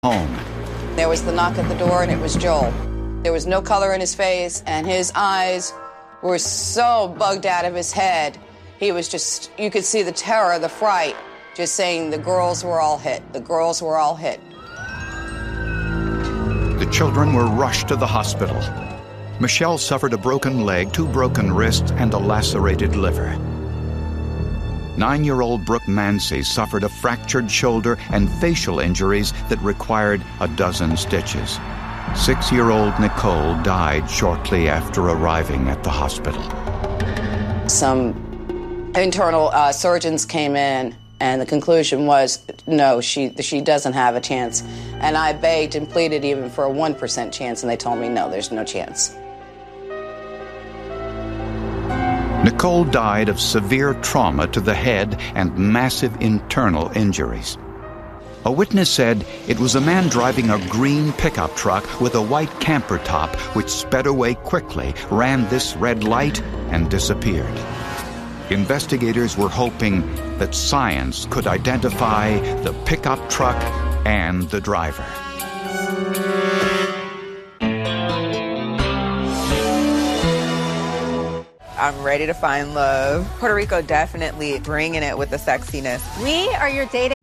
home. There was the knock at the door, and it was Joel. There was no color in his face, and his eyes were so bugged out of his head. He was just, you could see the terror, the fright, just saying the girls were all hit. The girls were all hit. The children were rushed to the hospital. Michelle suffered a broken leg, 2 broken wrists, and a lacerated liver. 9-year-old Brooke Mancy suffered a fractured shoulder and facial injuries that required a dozen stitches. 6-year-old Nicole died shortly after arriving at the hospital. Some internal surgeons came in, and the conclusion was, no, she doesn't have a chance. And I begged and pleaded even for a 1% chance, and they told me, no, there's no chance. Nicole died of severe trauma to the head and massive internal injuries. A witness said it was a man driving a green pickup truck with a white camper top which sped away quickly, ran this red light, and disappeared. Investigators were hoping that science could identify the pickup truck and the driver. I'm ready to find love. Puerto Rico definitely bringing it with the sexiness. We are your dating